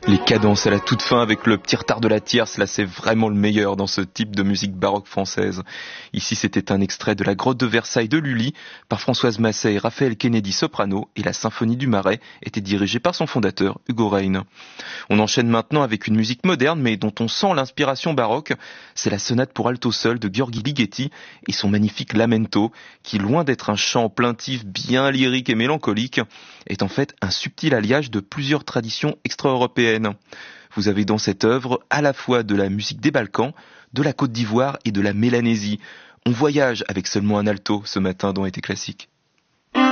Les cadences à la toute fin avec le petit retard de la tierce, là c'est vraiment le meilleur dans ce type de musique baroque française. Ici c'était un extrait de la Grotte de Versailles de Lully par Françoise Masset et Raphaël Kennedy soprano, et la Symphonie du Marais était dirigée par son fondateur Hugo Rein. On enchaîne maintenant avec une musique moderne mais dont on sent l'inspiration baroque. C'est la sonate pour alto seul de Gheorghi Ligeti et son magnifique lamento qui, loin d'être un chant plaintif bien lyrique et mélancolique, est en fait un subtil alliage de plusieurs traditions extra-européennes. Vous avez dans cette œuvre à la fois de la musique des Balkans, de la Côte d'Ivoire et de la Mélanésie. On voyage avec seulement un alto ce matin dans Été Classique.